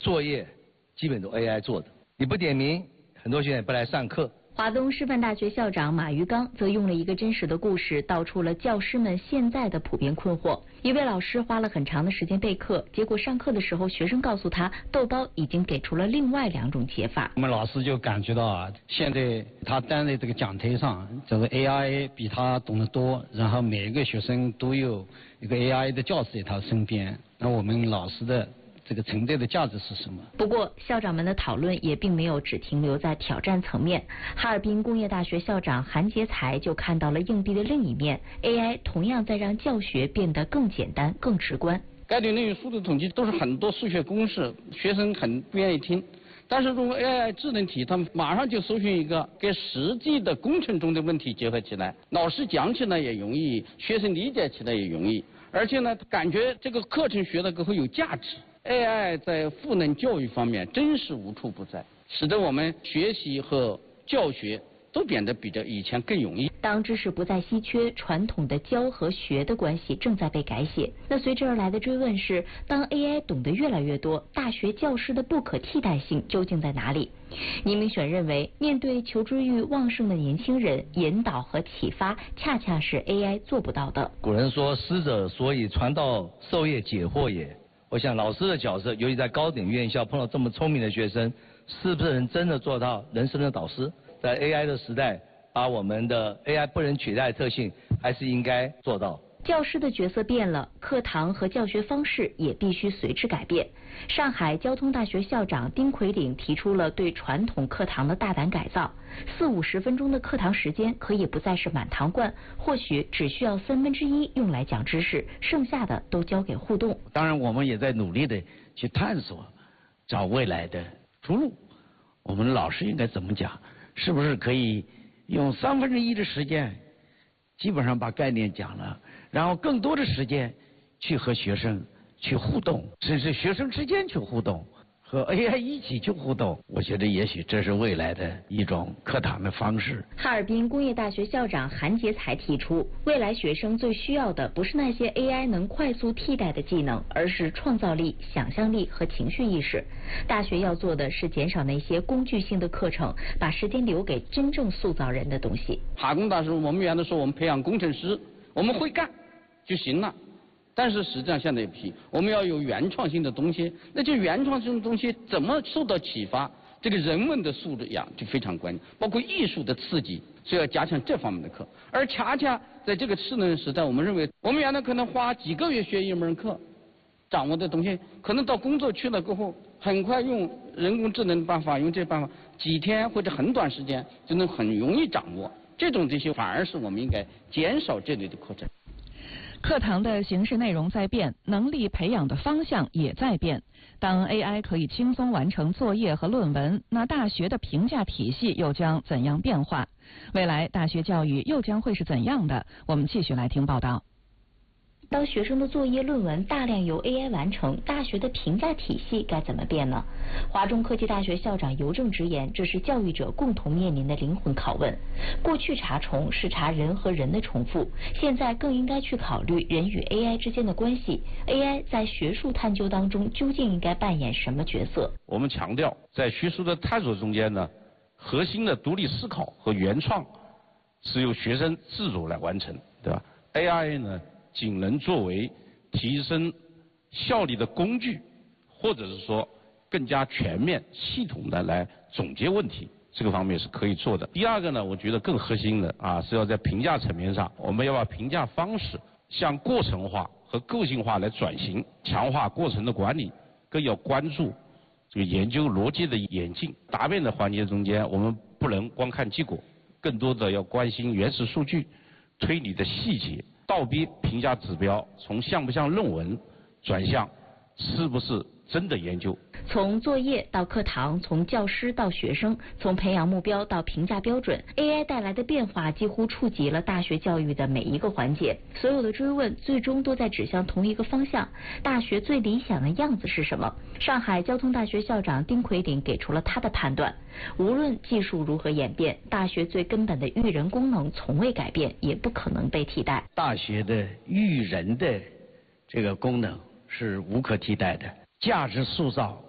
作业基本都 AI 做的。你不点名，很多学生也不来上课。 华东师范大学校长马玉刚则用了一个真实的故事，道出了教师们现在的普遍困惑。一位老师花了很长的时间备课，结果上课的时候，学生告诉他，豆包已经给出了另外2种解法。 我们老师就感觉到啊，现在他站在这个讲台上，这个 AI 比他懂得多，然后每一个学生都有一个 AI 的教师在他身边，那我们老师的这个存在的价值是什么？ 不过，校长们的讨论也并没有只停留在挑战层面。哈尔滨工业大学校长韩杰才就看到了硬币的另一面 ，AI 同样在让教学变得更简单、更直观。 概率论与数字统计都是很多数学公式，学生很不愿意听。但是如果 AI 智能题，他们马上就搜寻一个跟实际的工程中的问题结合起来，老师讲起来也容易，学生理解起来也容易，而且呢，感觉这个课程学的会有价值。AI 在赋能教育方面真是无处不在，使得我们学习和教学都变得比以前更容易。 当知识不再稀缺，传统的教和学的关系正在被改写。那随之而来的追问是，当 AI 懂得越来越多，大学教师的不可替代性究竟在哪里？倪明选认为，面对求知欲旺盛的年轻人，引导和启发恰恰是 AI 做不到的。 古人说，师者，所以传道授业解惑也。我想老师的角色，尤其在高等院校碰到这么聪明的学生，是不是能真的做到人生的导师？在 AI 的时代，把我们的 AI 不能取代的特性，还是应该做到。 教师的角色变了，课堂和教学方式也必须随之改变。上海交通大学校长丁奎岭提出了对传统课堂的大胆改造，40-50分钟的课堂时间可以不再是满堂灌，或许只需要1/3用来讲知识，剩下的都交给互动。 当然，我们也在努力的去探索，找未来的出路。我们老师应该怎么讲？是不是可以用1/3的时间，基本上把概念讲了，然后更多的时间去和学生去互动，甚至学生之间去互动，和 AI 一起去互动。我觉得也许这是未来的一种课堂的方式。 哈尔滨工业大学校长韩杰才提出，未来学生最需要的不是那些 AI 能快速替代的技能，而是创造力、想象力和情绪意识。大学要做的是减少那些工具性的课程，把时间留给真正塑造人的东西。 哈工大师，我们原来说我们培养工程师，我们会干就行了。但是实际上现在不行，我们要有原创性的东西。那就原创性的东西怎么受到启发？这个人文的素养就非常关键，包括艺术的刺激，所以要加强这方面的课。而恰恰在这个智能时代，我们认为我们原来可能花几个月学一门课，掌握的东西，可能到工作去了过后，很快用人工智能的办法，用这办法，几天或者很短时间就能很容易掌握。这些反而是我们应该减少这类的课程。 课堂的形式内容在变，能力培养的方向也在变。当 AI 可以轻松完成作业和论文，那大学的评价体系又将怎样变化？未来大学教育又将会是怎样的？我们继续来听报道。 当学生的作业论文大量由 AI 完成，大学的评价体系该怎么变呢？华中科技大学校长尤正直言，这是教育者共同面临的灵魂拷问。过去查重是查人和人的重复，现在更应该去考虑人与 AI 之间的关系。AI 在学术探究当中究竟应该扮演什么角色？ 我们强调，在学术的探索中间呢，核心的独立思考和原创是由学生自主来完成，对吧 ？AI 呢，仅能作为提升效率的工具，或者是说更加全面、系统的来总结问题，这个方面是可以做的。第二个呢，我觉得更核心的是要在评价层面上，我们要把评价方式向过程化和个性化来转型，强化过程的管理，更要关注这个研究逻辑的演进。答辩的环节中间，我们不能光看结果，更多的要关心原始数据、推理的细节。倒逼评价指标从像不像论文转向是不是真的研究。 从作业到课堂，从教师到学生，从培养目标到评价标准， AI 带来的变化几乎触及了大学教育的每一个环节。所有的追问最终都在指向同一个方向：大学最理想的样子是什么？上海交通大学校长丁奎岭给出了他的判断：无论技术如何演变，大学最根本的育人功能从未改变，也不可能被替代。 大学的育人的这个功能是无可替代的，价值塑造